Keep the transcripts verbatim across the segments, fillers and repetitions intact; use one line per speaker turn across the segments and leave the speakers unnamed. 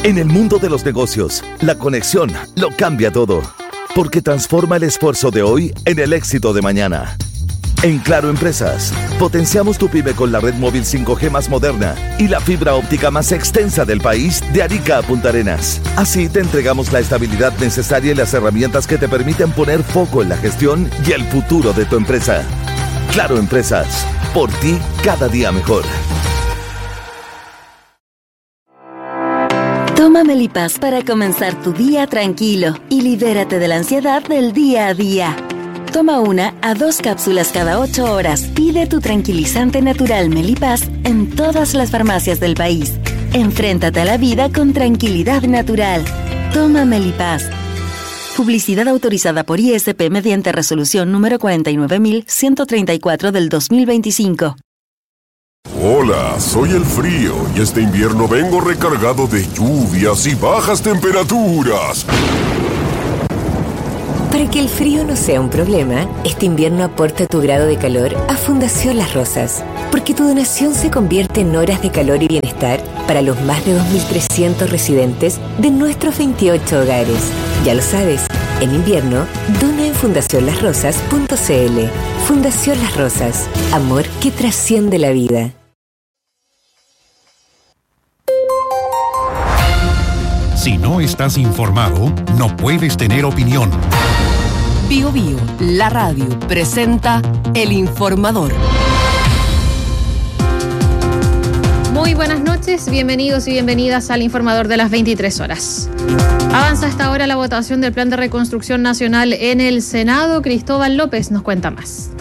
En el mundo de los negocios, la conexión lo cambia todo, porque transforma el esfuerzo de hoy en el éxito de mañana. En Claro Empresas, potenciamos tu pyme con la red móvil cinco G más moderna y la fibra óptica más extensa del país de Arica a Punta Arenas. Así te entregamos la estabilidad necesaria y las herramientas que te permiten poner foco en la gestión y el futuro de tu empresa. Claro Empresas, por ti cada día mejor.
Toma Melipaz para comenzar tu día tranquilo y libérate de la ansiedad del día a día. Toma una a dos cápsulas cada ocho horas. Pide tu tranquilizante natural Melipaz en todas las farmacias del país. Enfréntate a la vida con tranquilidad natural. Toma Melipaz. Publicidad autorizada por I S P mediante resolución número cuarenta y nueve mil ciento treinta y cuatro del dos mil veinticinco.
Hola, soy el frío y este invierno vengo recargado de lluvias y bajas temperaturas.
Para que el frío no sea un problema, este invierno aporta tu grado de calor a Fundación Las Rosas, porque tu donación se convierte en horas de calor y bienestar para los más de dos mil trescientos residentes de nuestros veintiocho hogares. Ya lo sabes, en invierno, dona en fundación las rosas punto c l. Fundación Las Rosas, amor que trasciende la vida.
Si no estás informado, no puedes tener opinión.
Bio Bio, la radio, presenta El Informador.
Muy buenas noches, bienvenidos y bienvenidas al Informador de las veintitrés horas. Avanza hasta ahora la votación del Plan de Reconstrucción Nacional en el Senado. Cristóbal López nos cuenta más.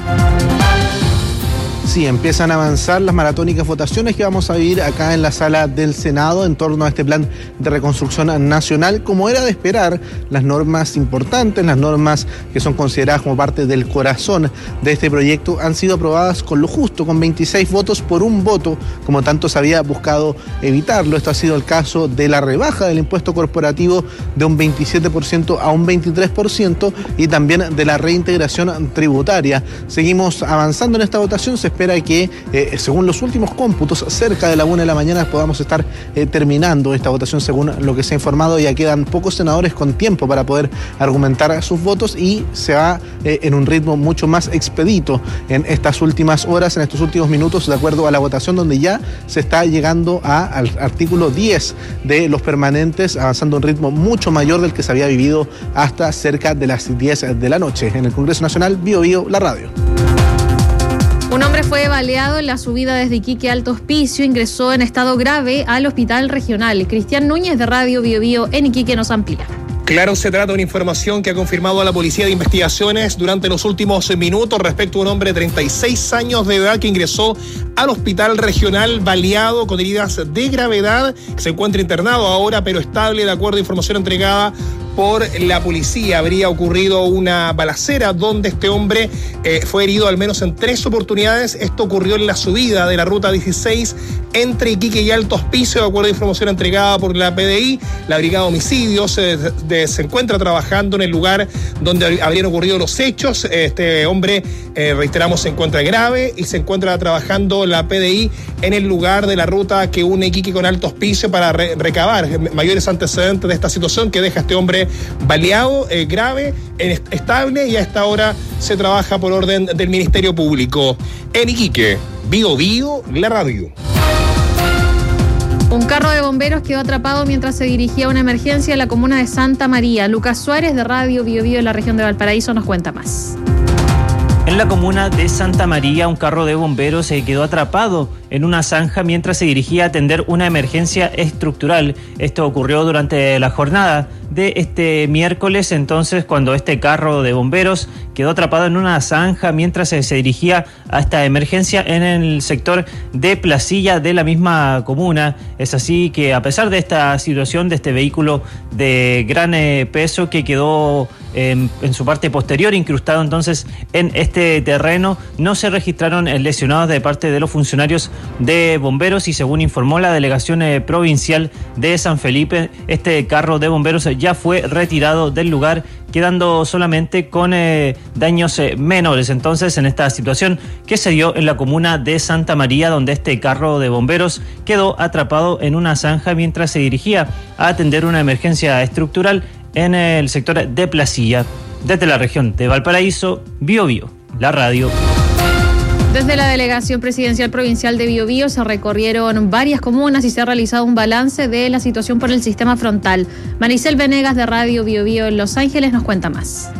Sí, empiezan a avanzar las maratónicas votaciones que vamos a vivir acá en la sala del Senado en torno a este plan de reconstrucción nacional. Como era de esperar, las normas importantes, las normas que son consideradas como parte del corazón de este proyecto han sido aprobadas con lo justo, con veintiséis votos por un voto, como tanto se había buscado evitarlo. Esto ha sido el caso de la rebaja del impuesto corporativo de un veintisiete por ciento a un veintitrés por ciento y también de la reintegración tributaria. Seguimos avanzando en esta votación, se espera que, eh, según los últimos cómputos, cerca de la una de la mañana podamos estar eh, terminando esta votación según lo que se ha informado. Ya quedan pocos senadores con tiempo para poder argumentar sus votos y se va eh, en un ritmo mucho más expedito en estas últimas horas, en estos últimos minutos, de acuerdo a la votación, donde ya se está llegando a, al artículo diez de los permanentes, avanzando a un ritmo mucho mayor del que se había vivido hasta cerca de las diez de la noche. En el Congreso Nacional, Bio Bio, la radio.
Un hombre fue baleado en la subida desde Iquique a Alto Hospicio, ingresó en estado grave al hospital regional. Cristian Núñez de Radio Bio Bio en Iquique nos amplía.
Claro, se trata de una información que ha confirmado a la Policía de Investigaciones durante los últimos minutos respecto a un hombre de treinta y seis años de edad que ingresó al hospital regional baleado con heridas de gravedad. Se encuentra internado ahora, pero estable, de acuerdo a información entregada por la policía. Habría ocurrido una balacera donde este hombre eh, fue herido al menos en tres oportunidades. Esto ocurrió en la subida de la ruta dieciséis entre Iquique y Alto Hospicio, de acuerdo a información entregada por la P D I. La Brigada de Homicidios eh, de, se encuentra trabajando en el lugar donde habrían ocurrido los hechos. Este hombre, eh, reiteramos, se encuentra grave y se encuentra trabajando la P D I en el lugar de la ruta que une Iquique con Alto Hospicio para re- recabar mayores antecedentes de esta situación que deja a este hombre baleado, eh, grave, est- estable, y a esta hora se trabaja por orden del Ministerio Público. En Iquique, Bio Bio, la radio.
Un carro de bomberos quedó atrapado mientras se dirigía a una emergencia en la comuna de Santa María. Lucas Suárez de Radio Bio Bio en la región de Valparaíso nos cuenta más.
En la comuna de Santa María, un carro de bomberos se quedó atrapado en una zanja mientras se dirigía a atender una emergencia estructural. Esto ocurrió durante la jornada de este miércoles, entonces, cuando este carro de bomberos quedó atrapado en una zanja mientras se, se dirigía a esta emergencia en el sector de Placilla de la misma comuna. Es así que, a pesar de esta situación de este vehículo de gran eh, peso que quedó eh, en su parte posterior, incrustado entonces en este terreno. No se registraron lesionados de parte de los funcionarios de bomberos y según informó la delegación eh, provincial de San Felipe, este carro de bomberos ya fue retirado del lugar, quedando solamente con eh, daños eh, menores. Entonces, en esta situación que se dio en la comuna de Santa María, donde este carro de bomberos quedó atrapado en una zanja mientras se dirigía a atender una emergencia estructural en el sector de Placilla. Desde la región de Valparaíso, Biobío, la radio.
Desde la Delegación Presidencial Provincial de Biobío se recorrieron varias comunas y se ha realizado un balance de la situación por el sistema frontal. Maricel Venegas de Radio Biobío en Los Ángeles nos cuenta más.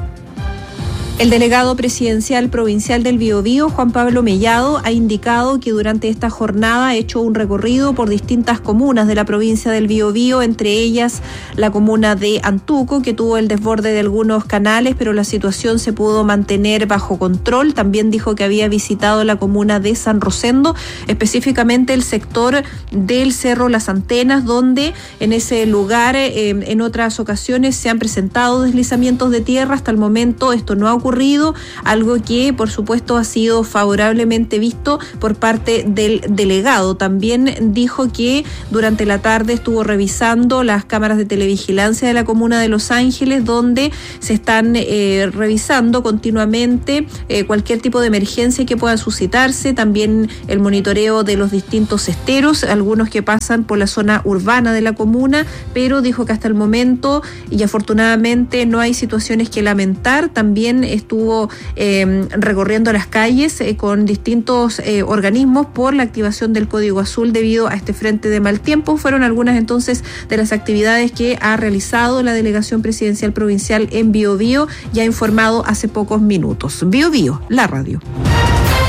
El delegado presidencial provincial del Biobío, Juan Pablo Mellado, ha indicado que durante esta jornada ha hecho un recorrido por distintas comunas de la provincia del Biobío, entre ellas la comuna de Antuco, que tuvo el desborde de algunos canales, pero la situación se pudo mantener bajo control. También dijo que había visitado la comuna de San Rosendo, específicamente el sector del Cerro Las Antenas, donde en ese lugar eh, en otras ocasiones se han presentado deslizamientos de tierra. Hasta el momento esto no ha ocurrido. Algo que por supuesto ha sido favorablemente visto por parte del delegado. También dijo que durante la tarde estuvo revisando las cámaras de televigilancia de la comuna de Los Ángeles, donde se están eh, revisando continuamente eh, cualquier tipo de emergencia que pueda suscitarse. También el monitoreo de los distintos esteros, algunos que pasan por la zona urbana de la comuna, pero dijo que hasta el momento y afortunadamente no hay situaciones que lamentar. También estuvo eh, recorriendo las calles eh, con distintos eh, organismos por la activación del Código Azul debido a este frente de mal tiempo. Fueron algunas entonces de las actividades que ha realizado la Delegación Presidencial Provincial en Biobío y ha informado hace pocos minutos. Biobío, la radio.